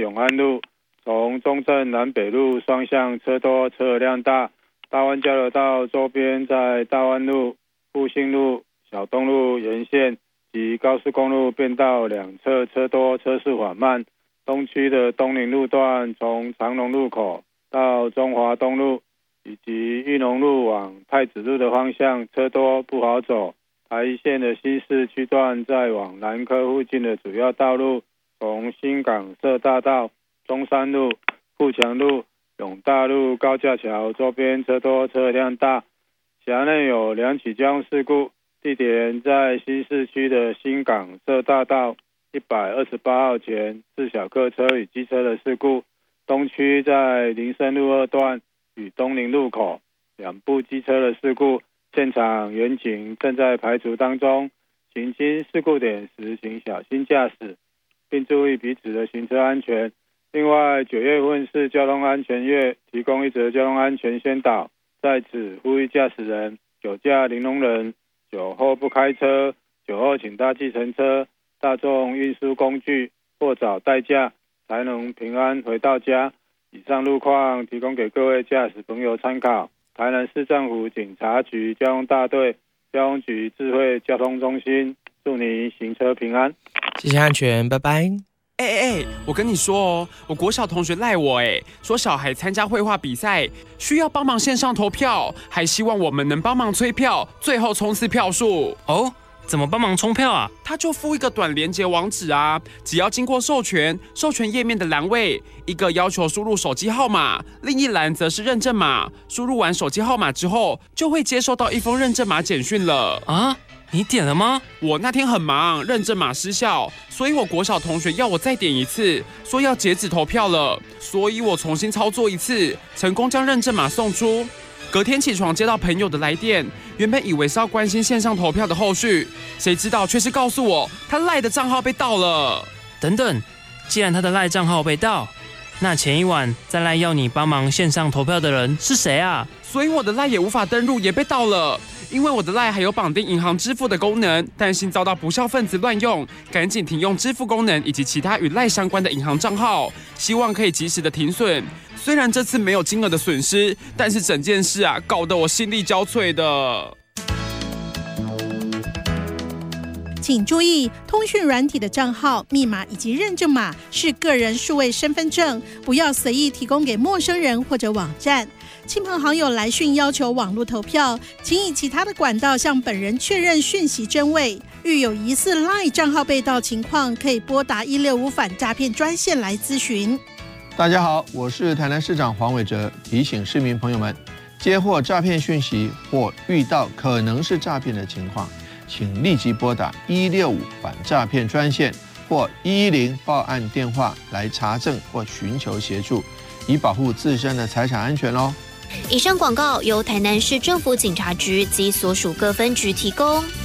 永安路，从中正南北路双向车多车辆大，大湾交流道周边在大湾路、复兴路、小东路沿线及高速公路变道两侧车多车速缓慢。东区的东宁路段从长隆路口到中华东路以及裕农路往太子路的方向车多不好走。台一线的新市区段在往南科附近的主要道路，从新港社大道、中山路、富强路、永大路、高架桥周边车多车辆大。辖内有2起交通事故，地点在新市区的新港社大道128号前4小客车与机车的事故，东区在林森路2段与东宁路口2部机车的事故，现场原警正在排除当中，行经事故点时请小心驾驶，并注意彼此的行车安全。另外，9月份是交通安全月，提供一则交通安全宣导，在此呼吁驾驶人酒驾零容忍，酒后不开车，酒后请搭计程车、大众运输工具或找代驾，才能平安回到家。以上路况提供给各位驾驶朋友参考。台南市政府警察局交通大队、交通局智慧交通中心，祝你行车平安。 谢谢安全，拜拜。 我跟你说哦，我国小同学赖我说小孩参加绘画比赛需要帮忙线上投票，还希望我们能帮忙催票，最后冲刺票数。 哦，怎么帮忙冲票啊？ 他就附一个短连结网址啊，只要经过授权页面的栏位，一个要求输入手机号码，另一栏则是认证码。输入完手机号码之后，就会接收到一封认证码简讯了。 啊？你点了吗？ 我那天很忙，认证码失效，所以我国小同学要我再点一次，说要截止投票了，所以我重新操作一次，成功将认证码送出。隔天起床接到朋友的来电，原本以为是要关心线上投票的后续，谁知道却是告诉我他赖的账号被盗了。 等等，既然他的赖账号被盗，那前一晚在赖要你帮忙线上投票的人是谁啊？ 所以我的赖也无法登入，也被盗了。因为我的赖还有绑定银行支付的功能，担心遭到不肖分子乱用，赶紧停用支付功能以及其他与赖相关的银行账号，希望可以及时的停损。虽然这次没有金额的损失，但是整件事搞得我心力交瘁的。 请注意，通讯软体的账号、密码以及认证码是个人数位身份证，不要随意提供给陌生人或者网站。亲朋好友来讯要求网络投票，请以其他的管道向本人确认讯息真伪。遇有疑似 LINE 账号被盗情况，可以拨打165反诈骗专线来咨询。 大家好，我是台南市长黄伟哲，提醒市民朋友们，接获诈骗讯息或遇到可能是诈骗的情况，请立即拨打165反诈骗专线或110报案电话来查证或寻求协助，以保护自身的财产安全哦。 以上广告由台南市政府警察局及所属各分局提供。